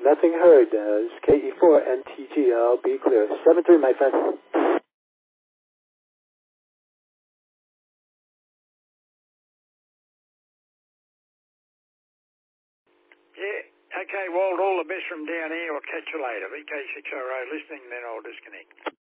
Nothing heard. This is KE4NTG. I'll be clear. 7-3, my friend. Yeah. Okay, Walt, all the best from down here. I'll catch you later. VK6RO listening, then I'll disconnect.